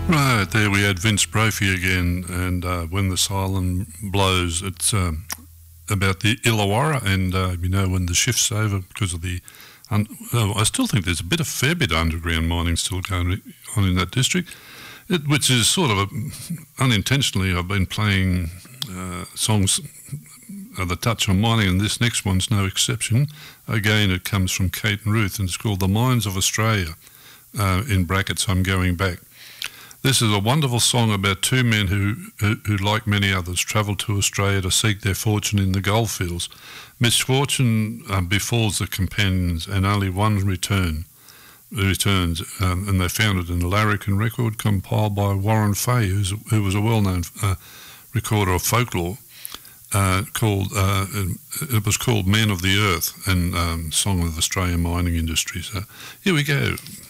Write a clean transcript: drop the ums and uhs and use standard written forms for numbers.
Right, there we had Vince Brophy again, and When the Siren Blows. It's about the Illawarra, and when the shift's over because of the... I still think there's a fair bit of underground mining still going on in that district, which is sort of unintentionally. I've been playing songs that touch on mining, and this next one's no exception. Again, it comes from Kate and Ruth, and it's called The Mines of Australia, in brackets, I'm Going Back. This is a wonderful song about two men who, like many others, travelled to Australia to seek their fortune in the goldfields. Misfortune befalls the companions, and only one returns, and they found it in a larrikin record compiled by Warren Fay, who was a well-known recorder of folklore, it was called Men of the Earth, and Song of the Australian Mining Industry. So here we go.